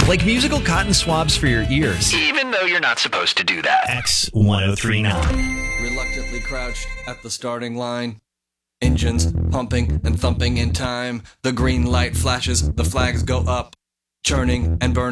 Like musical cotton swabs for your ears. Even though you're not supposed to do that. X1039. Reluctantly crouched at the starting line. Engines pumping and thumping in time. The green light flashes, the flags go up. Churning and burning.